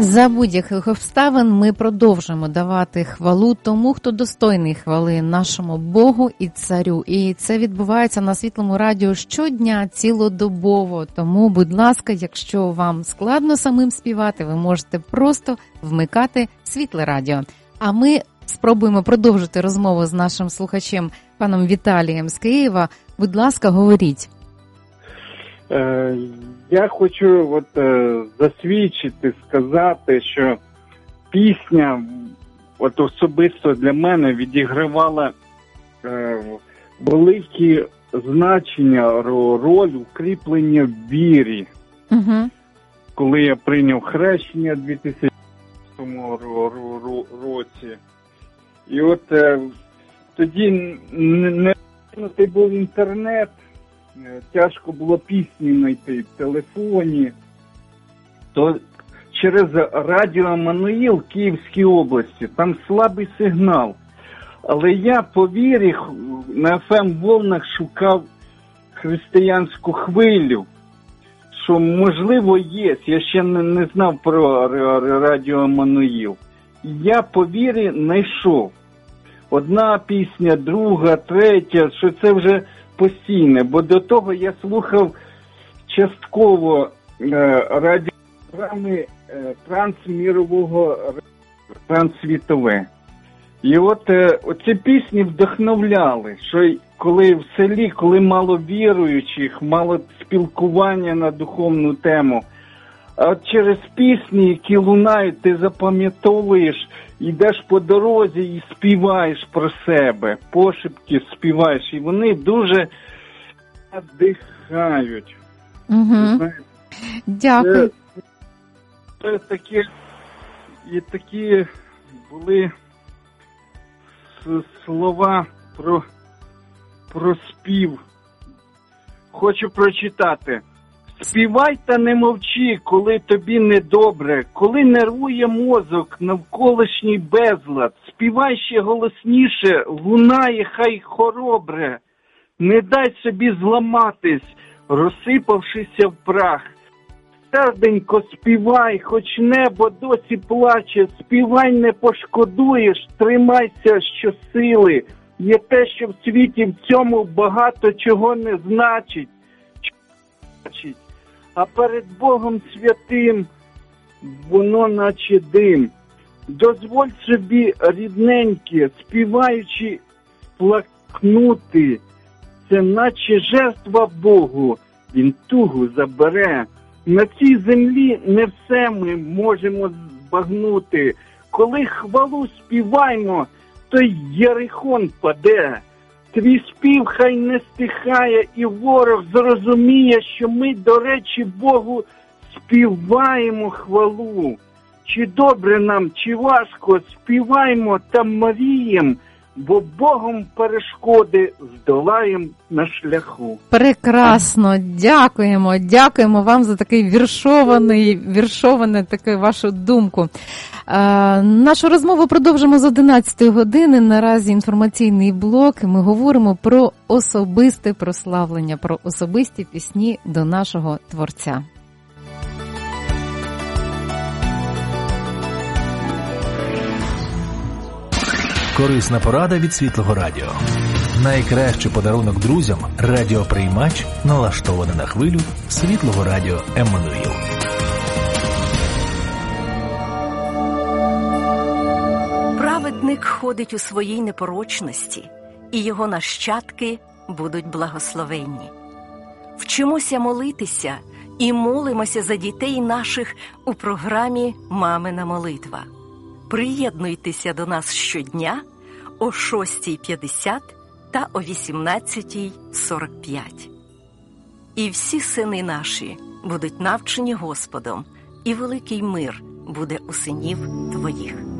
За будь-яких обставин ми продовжуємо давати хвалу тому, хто достойний хвали, нашому Богу і Царю. І це відбувається на Світлому радіо щодня, цілодобово. Тому, будь ласка, якщо вам складно самим співати, ви можете просто вмикати Світле радіо. А ми спробуємо продовжити розмову з нашим слухачем, паном Віталієм з Києва. Будь ласка, говоріть. Я хочу засвідчити, сказати, що пісня особисто для мене відігравала велике значення, роль укріплення в вірі. Угу. Коли я прийняв хрещення в 2000 році. І тоді не був інтернет, тяжко було пісні знайти в телефоні, то через радіо Еммануїл в Київській області, там слабий сигнал. Але я по вірі на FM-волнах шукав християнську хвилю, що можливо є, я ще не знав про радіо Еммануїл. Я по вірі знайшов. Одна пісня, друга, третя, що це вже постійне, бо до того я слухав частково радіопрограми трансмірового, трансвітове. І оці пісні вдохновляли, що коли в селі, коли мало віруючих, мало спілкування на духовну тему, а от через пісні, які лунають, ти запам'ятовуєш, йдеш по дорозі і співаєш про себе, пошепки співаєш, і вони дуже надихають. Угу. Дякую. Це такі були слова про спів. Хочу прочитати. Співай та не мовчи, коли тобі недобре, коли нервує мозок, навколишній безлад. Співай ще голосніше, лунає хай хоробре. Не дай собі зламатись, розсипавшися в прах. Серденько співай, хоч небо досі плаче, співай не пошкодуєш, тримайся щосили. Є те, що в світі в цьому багато чого не значить. А перед Богом святим воно наче дим. Дозволь собі, рідненьке, співаючи, плакнути. Це наче жертва Богу, Він тугу забере. На цій землі не все ми можемо збагнути. Коли хвалу співаємо, то Єрихон паде. Твій спів хай не стихає, і ворог зрозуміє, що ми, до речі, Богу співаємо хвалу. Чи добре нам, чи важко, співаємо та мрієм, бо Богом перешкоди здолаєм на шляху. Прекрасно, дякуємо вам за такий віршовану таку вашу думку. Нашу розмову продовжимо з 11 години. Наразі інформаційний блок. Ми говоримо про особисте прославлення, про особисті пісні до нашого Творця. Корисна порада від Світлого радіо. Найкращий подарунок друзям – радіоприймач, налаштований на хвилю Світлого радіо Еммануїл. Праведник ходить у своїй непорочності, і його нащадки будуть благословенні. Вчимося молитися і молимося за дітей наших у програмі «Мамина молитва». Приєднуйтеся до нас щодня о 6:50 та о 18:45. І всі сини наші будуть навчені Господом, і великий мир буде у синів твоїх.